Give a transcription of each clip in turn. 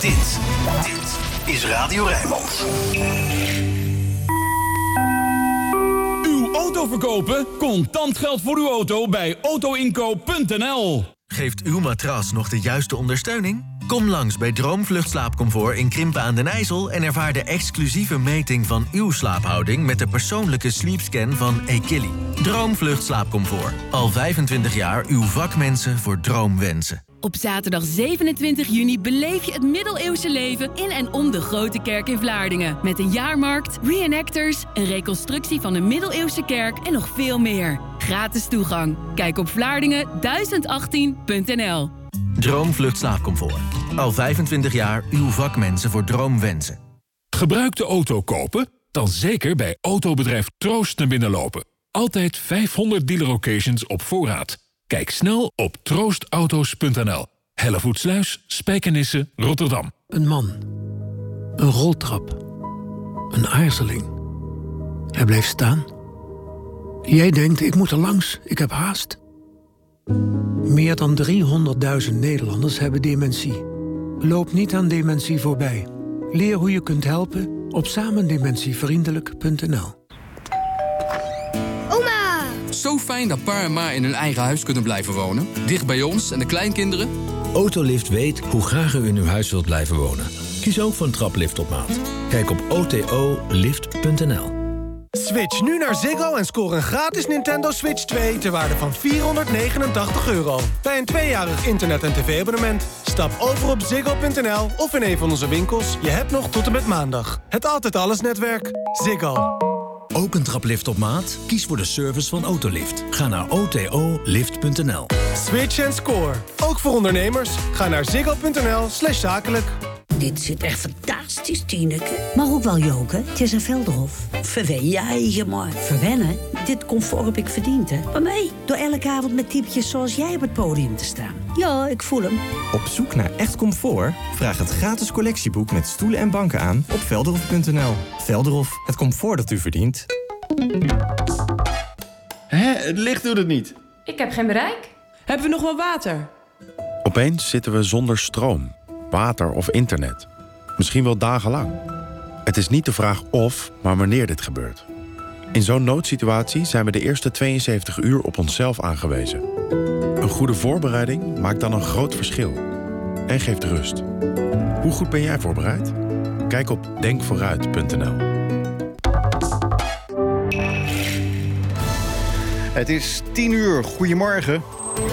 Dit is Radio Rijnmond. Uw auto verkopen? Contant geld voor uw auto bij autoinkoop.nl. Geeft uw matras nog de juiste ondersteuning? Kom langs bij Droomvlucht Slaapcomfort in Krimpen aan den IJssel... en ervaar de exclusieve meting van uw slaaphouding... met de persoonlijke sleepscan van Equilly. Droomvlucht Slaapcomfort. Al 25 jaar uw vakmensen voor droomwensen. Op zaterdag 27 juni beleef je het middeleeuwse leven in en om de Grote Kerk in Vlaardingen. Met een jaarmarkt, reenactors, een reconstructie van een middeleeuwse kerk en nog veel meer. Gratis toegang. Kijk op Vlaardingen1018.nl. Droomvlucht Slaapcomfort. Al 25 jaar uw vakmensen voor droomwensen. Gebruikte auto kopen? Dan zeker bij autobedrijf Troost naar binnen lopen. Altijd 500 dealer-occasions op voorraad. Kijk snel op troostauto's.nl. Hellevoetsluis, Spijkenisse, Rotterdam. Een man. Een roltrap. Een aarzeling. Hij bleef staan. Jij denkt, ik moet er langs, ik heb haast. Meer dan 300.000 Nederlanders hebben dementie. Loop niet aan dementie voorbij. Leer hoe je kunt helpen op samendementievriendelijk.nl. Zo fijn dat pa en ma in hun eigen huis kunnen blijven wonen. Dicht bij ons en de kleinkinderen. Autolift weet hoe graag u in uw huis wilt blijven wonen. Kies ook voor een traplift op maat. Kijk op otolift.nl. Switch nu naar Ziggo en score een gratis Nintendo Switch 2 ter waarde van €489. Bij een 2-jarig internet- en tv-abonnement. Stap over op ziggo.nl of in een van onze winkels. Je hebt nog tot en met maandag. Het Altijd Alles netwerk. Ziggo. Ook een traplift op maat? Kies voor de service van Autolift. Ga naar otolift.nl. Switch en score. Ook voor ondernemers. Ga naar ziggo.nl/zakelijk. Dit zit echt fantastisch, Tineke. Maar ook wel joken. Tessa Velderhof. Verwen jij maar. Verwennen? Dit comfort heb ik verdiend, hè. Maar nee, door elke avond met typetjes zoals jij op het podium te staan. Ja, ik voel hem. Op zoek naar echt comfort? Vraag het gratis collectieboek met stoelen en banken aan op velderhof.nl. Velderhof, het comfort dat u verdient. Het licht doet het niet. Ik heb geen bereik. Hebben we nog wel water? Opeens zitten we zonder stroom, water of internet. Misschien wel dagenlang. Het is niet de vraag of, maar wanneer dit gebeurt. In zo'n noodsituatie zijn we de eerste 72 uur op onszelf aangewezen. Een goede voorbereiding maakt dan een groot verschil. En geeft rust. Hoe goed ben jij voorbereid? Kijk op denkvooruit.nl. Het is 10 uur. Goedemorgen.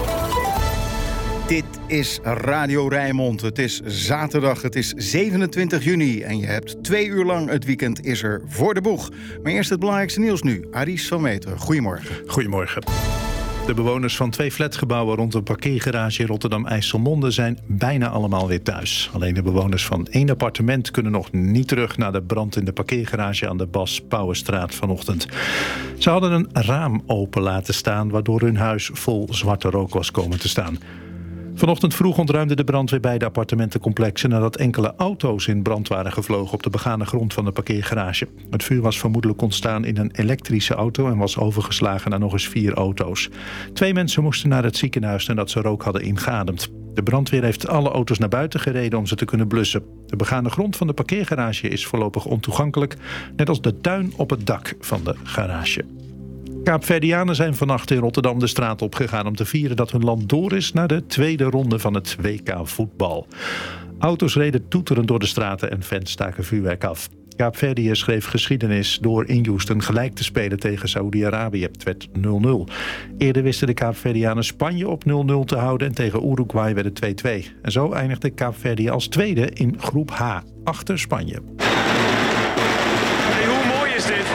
Dit is Radio Rijnmond. Het is zaterdag, het is 27 juni. En je hebt 2 uur lang het weekend is er voor de boeg. Maar eerst het belangrijkste nieuws nu. Aris van Meteren, goedemorgen. Goedemorgen. De bewoners van 2 flatgebouwen rond een parkeergarage in Rotterdam-IJsselmonde zijn bijna allemaal weer thuis. Alleen de bewoners van 1 appartement kunnen nog niet terug naar de brand in de parkeergarage aan de Bas Pauwenstraat vanochtend. Ze hadden een raam open laten staan, waardoor hun huis vol zwarte rook was komen te staan. Vanochtend vroeg ontruimde de brandweer beide appartementencomplexen nadat enkele auto's in brand waren gevlogen op de begane grond van de parkeergarage. Het vuur was vermoedelijk ontstaan in een elektrische auto en was overgeslagen naar nog eens 4 auto's. 2 mensen moesten naar het ziekenhuis nadat ze rook hadden ingeademd. De brandweer heeft alle auto's naar buiten gereden om ze te kunnen blussen. De begane grond van de parkeergarage is voorlopig ontoegankelijk, net als de tuin op het dak van de garage. Kaapverdianen zijn vannacht in Rotterdam de straat opgegaan om te vieren dat hun land door is naar de tweede ronde van het WK voetbal. Auto's reden toeterend door de straten en fans staken vuurwerk af. Kaapverdië schreef geschiedenis door in Houston gelijk te spelen tegen Saoedi-Arabië. Het werd 0-0. Eerder wisten de Kaapverdianen Spanje op 0-0 te houden en tegen Uruguay werd het 2-2. En zo eindigde Kaapverdië als tweede in groep H, achter Spanje. Hey, hoe mooi is dit?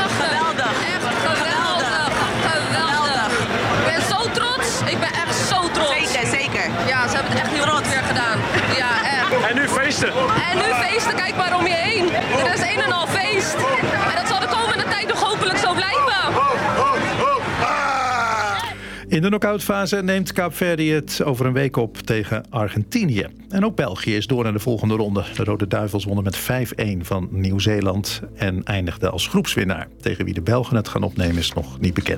Ja, ze hebben het echt heel goed weer gedaan. Ja, echt. En nu feesten. En nu feesten, kijk maar om je heen. Er is een en al feest. En dat zal de komende tijd nog hopelijk zo blijven. In de knock-outfase neemt Kaapverdië het over een week op tegen Argentinië. En ook België is door naar de volgende ronde. De Rode Duivels wonnen met 5-1 van Nieuw-Zeeland en eindigden als groepswinnaar. Tegen wie de Belgen het gaan opnemen is nog niet bekend.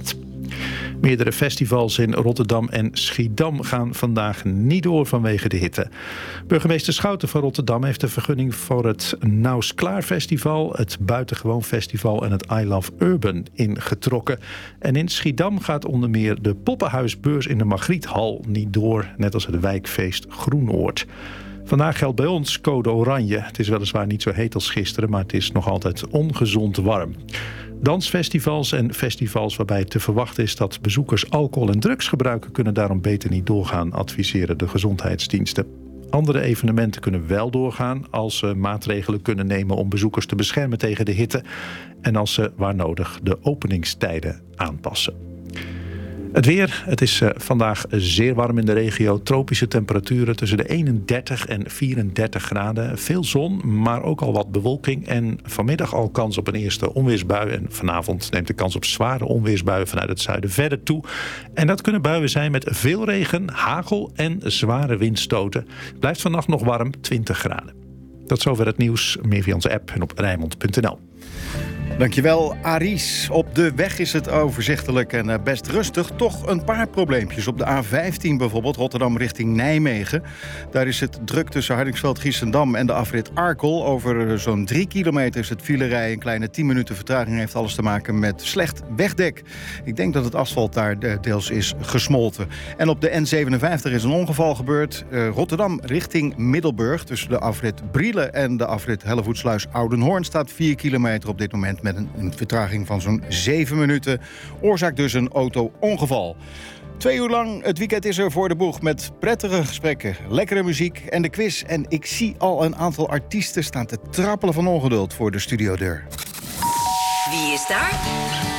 Meerdere festivals in Rotterdam en Schiedam gaan vandaag niet door vanwege de hitte. Burgemeester Schouten van Rotterdam heeft de vergunning voor het Naus Klaar Festival, het Buitengewoon Festival en het I Love Urban ingetrokken. En in Schiedam gaat onder meer de Poppenhuisbeurs in de Margriethal niet door, net als het wijkfeest Groenoord. Vandaag geldt bij ons code oranje. Het is weliswaar niet zo heet als gisteren, maar het is nog altijd ongezond warm. Dansfestivals en festivals waarbij te verwachten is dat bezoekers alcohol en drugs gebruiken, kunnen daarom beter niet doorgaan, adviseren de gezondheidsdiensten. Andere evenementen kunnen wel doorgaan als ze maatregelen kunnen nemen om bezoekers te beschermen tegen de hitte en als ze waar nodig de openingstijden aanpassen. Het weer, het is vandaag zeer warm in de regio. Tropische temperaturen tussen de 31 en 34 graden. Veel zon, maar ook al wat bewolking. En vanmiddag al kans op een eerste onweersbui. En vanavond neemt de kans op zware onweersbuien vanuit het zuiden verder toe. En dat kunnen buien zijn met veel regen, hagel en zware windstoten. Blijft vannacht nog warm, 20 graden. Tot zover het nieuws. Meer via onze app en op Rijnmond.nl. Dankjewel, Aries. Op de weg is het overzichtelijk en best rustig. Toch een paar probleempjes. Op de A15 bijvoorbeeld, Rotterdam richting Nijmegen. Daar is het druk tussen Hardingsveld-Giessendam en de afrit Arkel. Over zo'n 3 kilometer is het filerij. Een kleine 10 minuten vertraging heeft alles te maken met slecht wegdek. Ik denk dat het asfalt daar deels is gesmolten. En op de N57 is een ongeval gebeurd. Rotterdam richting Middelburg. Tussen de afrit Brielen en de afrit Hellevoetsluis-Oudenhoorn staat 4 kilometer op dit moment met een vertraging van zo'n 7 minuten. Oorzaak dus een auto-ongeval. 2 uur lang, het weekend is er voor de boeg met prettige gesprekken, lekkere muziek en de quiz. En ik zie al een aantal artiesten staan te trappelen van ongeduld voor de studiodeur. Wie is daar?